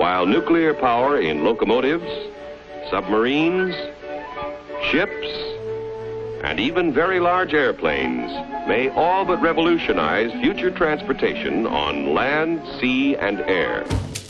while nuclear power in locomotives, submarines, ships, and even very large airplanes may all but revolutionize future transportation on land, sea, and air.